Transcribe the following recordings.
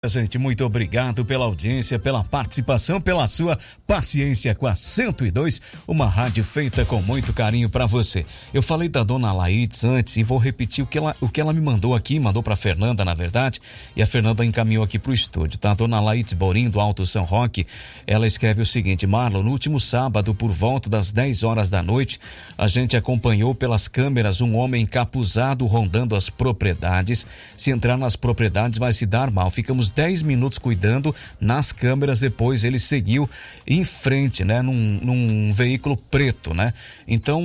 Gente, muito obrigado pela audiência, pela participação, pela sua paciência com a 102, uma rádio feita com muito carinho para você. Eu falei da dona Laídes antes e vou repetir o que ela me mandou aqui, mandou para Fernanda, na verdade, e a Fernanda encaminhou aqui pro estúdio, tá? A dona Laídes Borim, do Alto São Roque, ela escreve o seguinte: Marlon, no último sábado, por volta das 10 horas da noite, a gente acompanhou pelas câmeras um homem encapuzado rondando as propriedades. Se entrar nas propriedades vai se dar mal. Ficamos 10 minutos cuidando nas câmeras, depois ele seguiu em frente, né? Num veículo preto, né? Então,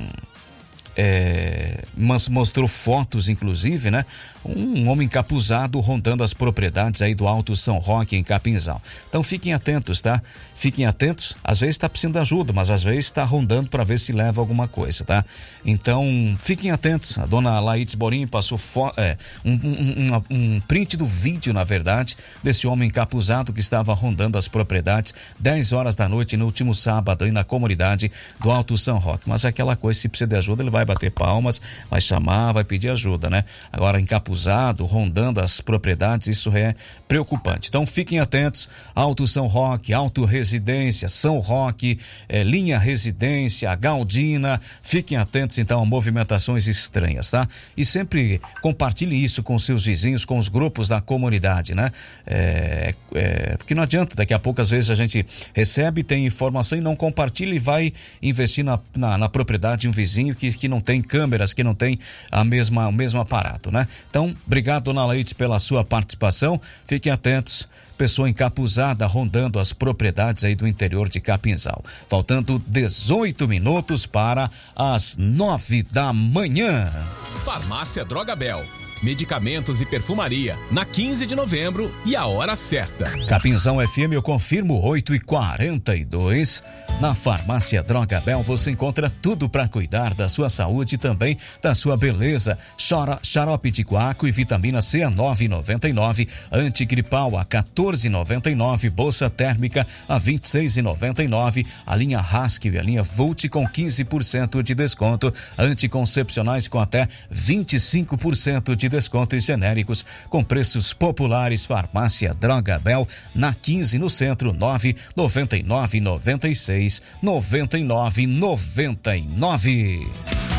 mostrou fotos, inclusive, né? Um homem encapuzado rondando as propriedades aí do Alto São Roque, em Capinzal. Então fiquem atentos, tá? Fiquem atentos, às vezes está precisando de ajuda, mas às vezes está rondando para ver se leva alguma coisa, tá? Então fiquem atentos. A dona Laídes Borim passou um print do vídeo, na verdade, desse homem encapuzado que estava rondando as propriedades 10 horas da noite no último sábado aí na comunidade do Alto São Roque. Mas é aquela coisa, se precisa de ajuda, ele vai bater palmas, vai chamar, vai pedir ajuda, né? Agora, encapuzado, rondando as propriedades, isso é preocupante. Então fiquem atentos. Alto São Roque, Alto Residência, São Roque, Linha Residência, Galdina, fiquem atentos então a movimentações estranhas, tá? E sempre compartilhe isso com seus vizinhos, com os grupos da comunidade, né? Porque não adianta, daqui a pouco às vezes a gente recebe, tem informação e não compartilha e vai investir na propriedade de um vizinho que não tem câmeras, que não tem o mesmo aparato, né? Então, obrigado, dona Laídes, pela sua participação. Fiquem atentos. Pessoa encapuzada rondando as propriedades aí do interior de Capinzal. Faltando 18 minutos para as 9 da manhã. Farmácia Droga Bel. Medicamentos e perfumaria, na 15 de novembro e a hora certa. Capinzal FM, eu confirmo, 8h42. Na Farmácia Droga Bel você encontra tudo para cuidar da sua saúde e também da sua beleza. Xarope de guaco e vitamina C a 9,99, antigripal a 14,99, bolsa térmica a 26,99, a linha Haskell e a linha Volt com 15% de desconto, anticoncepcionais com até 25% de desconto e genéricos com preços populares. Farmácia Droga Bel, na 15 no centro, 99996 9999.